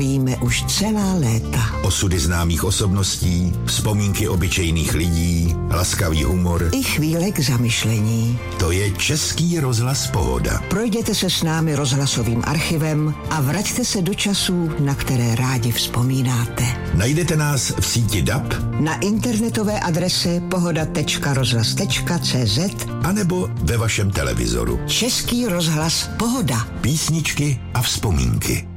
trávíme už celá léta. Osudy známých osobností, vzpomínky obyčejných lidí, laskavý humor I chvíle k zamyšlení. To je Český rozhlas Pohoda. Projděte se s námi rozhlasovým archivem a vraťte se do časů, na které rádi vzpomínáte. Najdete nás v síti DAB, na internetové adrese pohoda.rozhlas.cz anebo ve vašem televizoru. Český rozhlas Pohoda. Písničky a vzpomínky.